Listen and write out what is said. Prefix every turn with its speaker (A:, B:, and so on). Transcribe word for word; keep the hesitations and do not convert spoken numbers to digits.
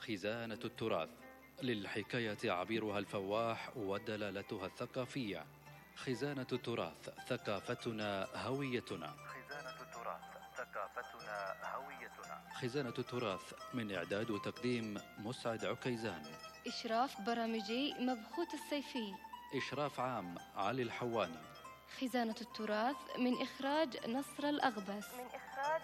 A: خزانة التراث، للحكاية عبيرها الفواح ودلالتها الثقافية. خزانة التراث، ثقافتنا هويتنا.
B: خزانة التراث، ثقافتنا هويتنا.
A: خزانة التراث، من إعداد وتقديم مسعد عكيزان.
C: إشراف برامجي مبخوت السيفي.
A: إشراف عام علي الحواني.
C: خزانة التراث من إخراج نصر الأغبس.
B: من